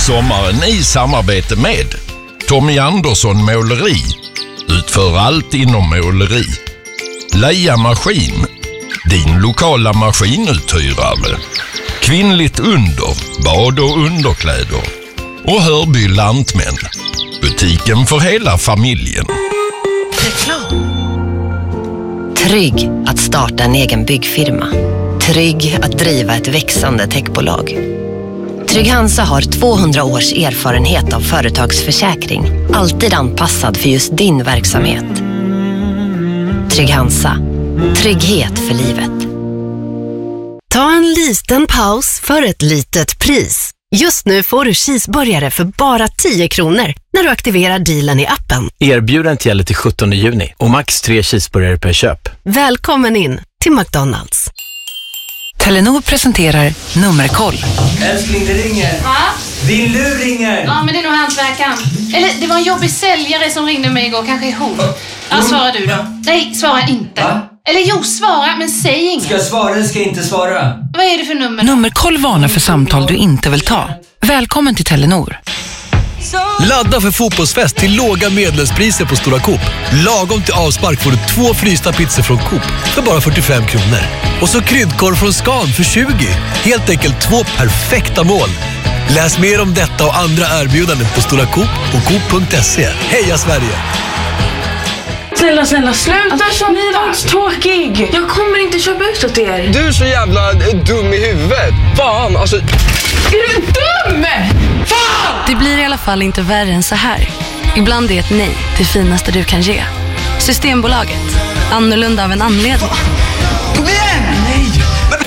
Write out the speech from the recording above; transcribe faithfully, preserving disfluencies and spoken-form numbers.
sommaren i samarbete med Tommy Andersson Måleri. Utför allt inom måleri. Leia Maskin, din lokala maskinuthyrare. Kvinnligt under, bad och underkläder. Och Hörby Lantmän, butiken för hela familjen. Reklam. Trygg att starta en egen byggfirma. Trygg att driva ett växande techbolag. Trygg Hansa har tvåhundra års erfarenhet av företagsförsäkring. Alltid anpassad för just din verksamhet. Trygg Hansa. Trygghet för livet. Ta en liten paus för ett litet pris. Just nu får du cheeseburgare för bara tio kronor när du aktiverar dealen i appen. Erbjudandet gäller till sjuttonde juni och max tre cheeseburgare per köp. Välkommen in till McDonalds. Telenor presenterar Nummerkoll. Älskling, det ringer. Va? Din lur ringer. Ja, men det är nog hantverkaren. Eller det var en jobbig säljare som ringde mig igår, kanske är hon. Ja, svara du då. Nej, svara inte. Va? Eller jo, svara, men säg inget. Ska jag svara eller ska jag inte svara? Vad är det för nummer? Nummerkoll varnar för samtal du inte vill ta. Välkommen till Telenor. Ladda för fotbollsfest till låga medlemspriser på Stora Coop. Lagom till avspark får du två frysta pizzor från Coop för bara fyrtiofem kronor. Och så kryddkorv från Scan för tjugo. Helt enkelt två perfekta mål. Läs mer om detta och andra erbjudanden på Stora Coop och coop punkt se. Heja Sverige! Snälla, snälla, sluta alltså, ni var så tråkig. Jag kommer inte köpa ut åt er. Du är så jävla dum i huvudet. Fan, alltså... Är du dum? Fan! Det blir i alla fall inte värre än så här. Ibland är ett nej det finaste du kan ge. Systembolaget. Annorlunda av en anledning.